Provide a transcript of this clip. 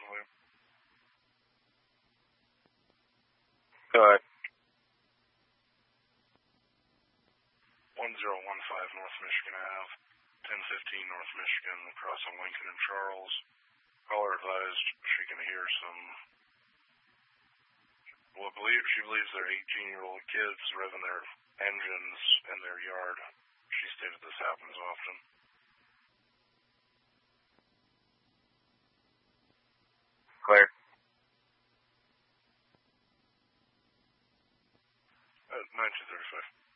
Go ahead. 1015 North Michigan Ave, 1015 North Michigan, crossing Lincoln and Charles. Caller advised she can hear some, she believes they're 18-year-old kids revving their engines in their yard. She stated this happens often. Clear. 1935.